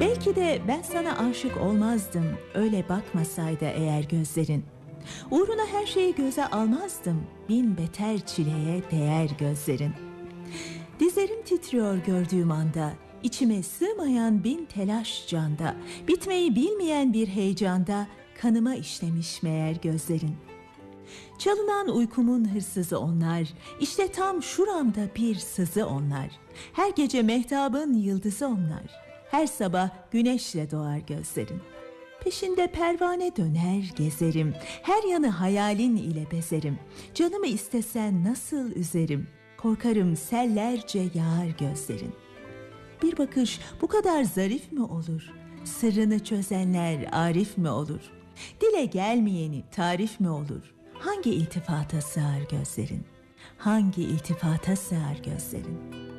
Belki de ben sana aşık olmazdım, öyle bakmasaydı eğer gözlerin. Uğruna her şeyi göze almazdım, bin beter çileye değer gözlerin. Dizlerim titriyor gördüğüm anda, içime sığmayan bin telaş canda, bitmeyi bilmeyen bir heyecanda kanıma işlemiş meğer gözlerin. Çalınan uykumun hırsızı onlar, işte tam şuramda bir sızı onlar. Her gece mehtabın yıldızı onlar, her sabah güneşle doğar gözlerin. Peşinde pervane döner gezerim, her yanı hayalin ile bezerim. Canımı istesen nasıl üzerim, korkarım sellerce yağar gözlerin. Bir bakış bu kadar zarif mi olur? Sırrını çözenler arif mi olur? Dile gelmeyeni tarif mi olur? Hangi iltifata sığar gözlerin? Hangi iltifata sığar gözlerin?